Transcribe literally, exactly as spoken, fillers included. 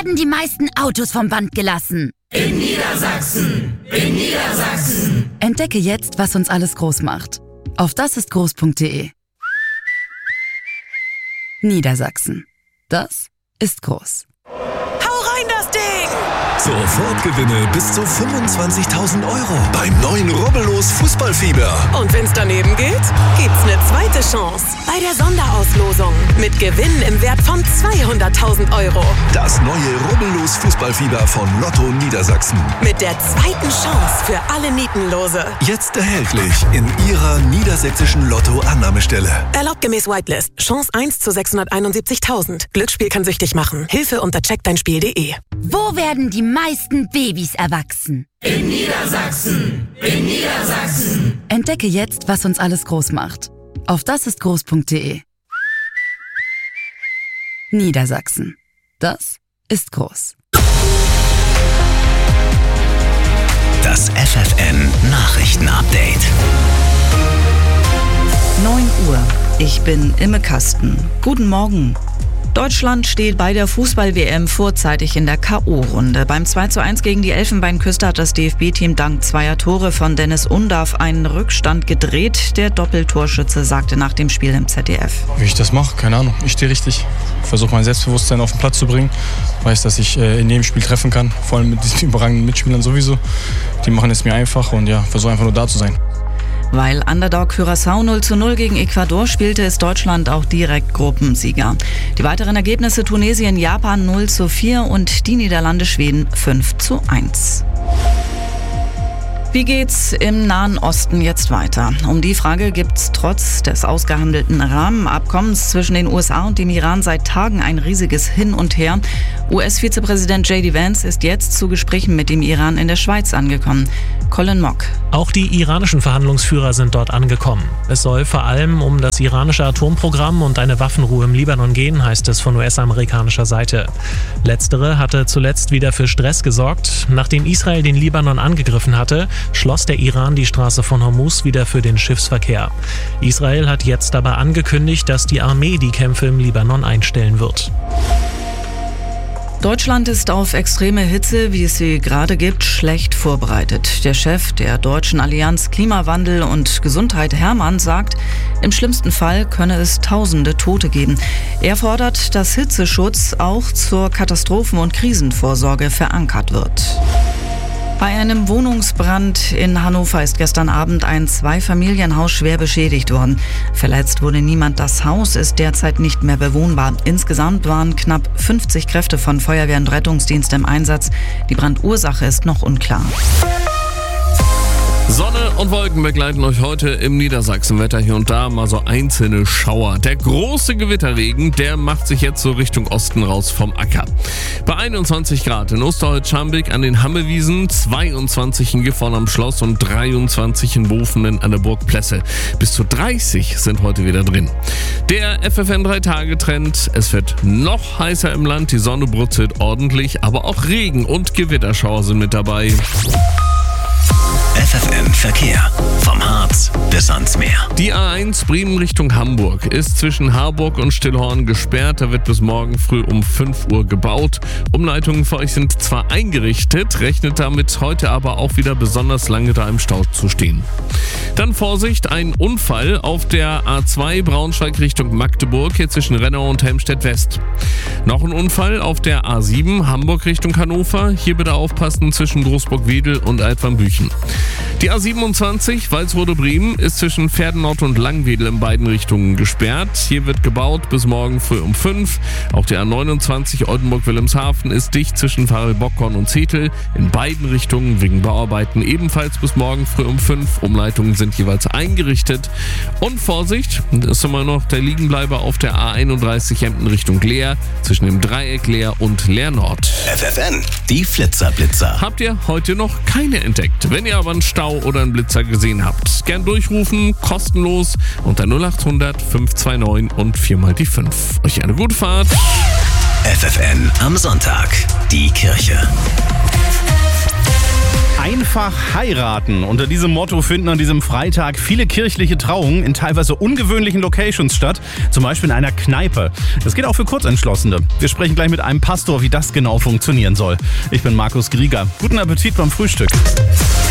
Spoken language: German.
werden die meisten Autos vom Band gelassen? In Niedersachsen. In Niedersachsen. Entdecke jetzt, was uns alles groß macht. Auf dasistgroß punkt de. Niedersachsen. Das ist groß. Hau rein das Ding! Sofort Gewinne bis zu fünfundzwanzigtausend Euro beim neuen Rubbellos Fußballfieber. Und wenn's daneben geht, gibt's eine zweite Chance bei der Sonderauslosung mit Gewinnen im Wert von zweihunderttausend Euro. Das neue Rubbellos Fußballfieber von Lotto Niedersachsen. Mit der zweiten Chance für alle Nietenlose. Jetzt erhältlich in Ihrer niedersächsischen Lotto-Annahmestelle. Erlaubt gemäß Whitelist. Chance eins zu sechshunderteinundsiebzigtausend. Glücksspiel kann süchtig machen. Hilfe unter check dein Spiel punkt de. Wo werden die meisten Babys erwachsen? In Niedersachsen. In Niedersachsen. Entdecke jetzt, was uns alles groß macht. Auf dasistgroß punkt de. Niedersachsen. Das ist groß. Das F F N Nachrichten-Update. neun Uhr. Ich bin Imme Kasten. Guten Morgen. Deutschland steht bei der Fußball-W M vorzeitig in der K O-Runde. Beim zwei zu eins gegen die Elfenbeinküste hat das D F B-Team dank zweier Tore von Dennis Undav einen Rückstand gedreht. Der Doppeltorschütze sagte nach dem Spiel im Z D F. Wie ich das mache, keine Ahnung. Ich stehe richtig. Versuche mein Selbstbewusstsein auf den Platz zu bringen. Weiß, dass ich äh, in jedem Spiel treffen kann. Vor allem mit diesen überragenden Mitspielern sowieso. Die machen es mir einfach und ja, versuche einfach nur da zu sein. Weil Underdog Curaçao null zu null gegen Ecuador spielte, ist Deutschland auch direkt Gruppensieger. Die weiteren Ergebnisse: Tunesien, Japan null zu vier und die Niederlande, Schweden fünf zu eins. Wie geht's im Nahen Osten jetzt weiter? Um die Frage gibt's trotz des ausgehandelten Rahmenabkommens zwischen den U S A und dem Iran seit Tagen ein riesiges Hin und Her. U S-Vizepräsident J D Vance ist jetzt zu Gesprächen mit dem Iran in der Schweiz angekommen. Colin Mock. Auch die iranischen Verhandlungsführer sind dort angekommen. Es soll vor allem um das iranische Atomprogramm und eine Waffenruhe im Libanon gehen, heißt es von U S-amerikanischer Seite. Letztere hatte zuletzt wieder für Stress gesorgt. Nachdem Israel den Libanon angegriffen hatte, schloss der Iran die Straße von Hormuz wieder für den Schiffsverkehr. Israel hat jetzt aber angekündigt, dass die Armee die Kämpfe im Libanon einstellen wird. Deutschland ist auf extreme Hitze, wie es sie gerade gibt, schlecht vorbereitet. Der Chef der Deutschen Allianz Klimawandel und Gesundheit, Hermann, sagt, im schlimmsten Fall könne es tausende Tote geben. Er fordert, dass Hitzeschutz auch zur Katastrophen- und Krisenvorsorge verankert wird. Bei einem Wohnungsbrand in Hannover ist gestern Abend ein Zweifamilienhaus schwer beschädigt worden. Verletzt wurde niemand. Das Haus ist derzeit nicht mehr bewohnbar. Insgesamt waren knapp fünfzig Kräfte von Feuerwehr und Rettungsdienst im Einsatz. Die Brandursache ist noch unklar. Sonne und Wolken begleiten euch heute im Niedersachsenwetter. Hier und da mal so einzelne Schauer. Der große Gewitterregen, der macht sich jetzt so Richtung Osten raus vom Acker. Bei einundzwanzig Grad in Osterholz-Scharmbeck an den Hammewiesen, zweiundzwanzig in Gifhorn am Schloss und dreiundzwanzig in Bofenen an der Burg Plesse. Bis zu dreißig sind heute wieder drin. Der F F N drei Tage Trend. Es wird noch heißer im Land, die Sonne brutzelt ordentlich, aber auch Regen und Gewitterschauer sind mit dabei. F F N Verkehr. Vom Harz bis ans Meer. Die A eins Bremen Richtung Hamburg ist zwischen Harburg und Stillhorn gesperrt. Da wird bis morgen früh um fünf Uhr gebaut. Umleitungen für euch sind zwar eingerichtet, rechnet damit heute aber auch wieder besonders lange da im Stau zu stehen. Dann Vorsicht, ein Unfall auf der A zwei Braunschweig Richtung Magdeburg, hier zwischen Rennau und Helmstedt West. Noch ein Unfall auf der A sieben Hamburg Richtung Hannover. Hier bitte aufpassen zwischen Großburg-Wedel und Altwanbüchen. Die A siebenundzwanzig Walsrode-Bremen ist zwischen Pferdenort und Langwedel in beiden Richtungen gesperrt. Hier wird gebaut bis morgen früh um fünf. Auch die A neunundzwanzig Oldenburg-Wilhelmshaven ist dicht zwischen Farel-Bockhorn und Zetel. In beiden Richtungen wegen Bauarbeiten ebenfalls bis morgen früh um fünf. Umleitungen sind jeweils eingerichtet. Und Vorsicht, das ist immer noch der Liegenbleiber auf der A einunddreißig Emden Richtung Leer zwischen dem Dreieck Leer und Leer Nord. F F N, die Flitzerblitzer. Habt ihr heute noch keine entdeckt? Wenn ihr aber einen Stau oder einen Blitzer gesehen habt, gern durchrufen, kostenlos unter null acht hundert fünf zwei neun und viermal die fünf. Euch eine gute Fahrt. F F N am Sonntag. Die Kirche. Einfach heiraten. Unter diesem Motto finden an diesem Freitag viele kirchliche Trauungen in teilweise ungewöhnlichen Locations statt, zum Beispiel in einer Kneipe. Das geht auch für Kurzentschlossene. Wir sprechen gleich mit einem Pastor, wie das genau funktionieren soll. Ich bin Markus Grieger. Guten Appetit beim Frühstück.